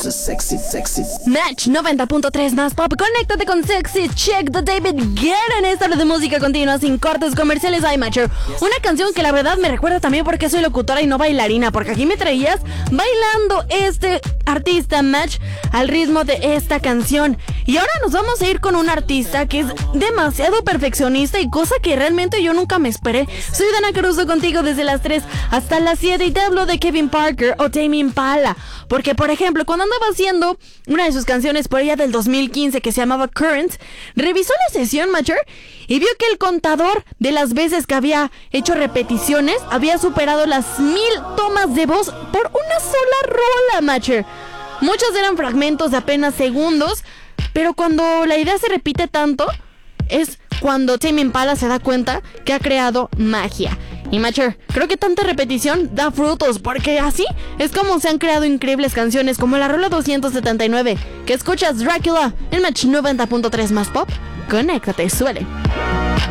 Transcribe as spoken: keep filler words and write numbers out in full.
Sexy, sexy. Match noventa punto tres más pop. Conéctate con Sexy Check de David Guetta en esta hora de música continua sin cortes comerciales. I Matcher. Una canción que la verdad me recuerda también porque soy locutora y no bailarina, porque aquí me traías bailando este artista Match al ritmo de esta canción. Y ahora nos vamos a ir con un artista que es demasiado perfeccionista y cosa que realmente yo nunca me esperé. Soy Dana Caruso contigo desde las tres hasta las siete y te hablo de Kevin Parker o Tame Impala. Porque, por ejemplo, cuando andaba haciendo una de sus canciones por allá del dos mil quince que se llamaba Current, revisó la sesión, Matcher, y vio que el contador de las veces que había hecho repeticiones había superado las mil tomas de voz por una sola rola, Matcher. Muchos eran fragmentos de apenas segundos, pero cuando la idea se repite tanto, es cuando Tame Impala se da cuenta que ha creado magia. Y Matcher, creo que tanta repetición da frutos, porque así es como se han creado increíbles canciones como la rola doscientos setenta y nueve, que escuchas Dracula en Match noventa punto tres más pop. Conéctate, suele.